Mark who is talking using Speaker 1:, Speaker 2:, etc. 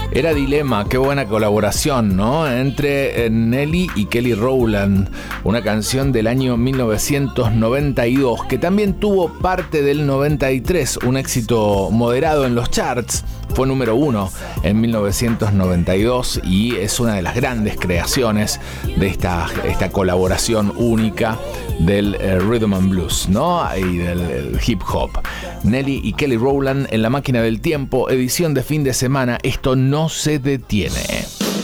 Speaker 1: Era Dilema, qué buena colaboración, ¿no? Entre Nelly y Kelly Rowland, una canción del año 1992, que también tuvo parte del 93, un éxito moderado en los charts. Fue número 1 en 1992 y es una de las grandes creaciones de esta colaboración única del rhythm and blues, ¿no? Y del hip hop. Nelly y Kelly Rowland en La Máquina del Tiempo, edición de fin de semana. Esto no se detiene.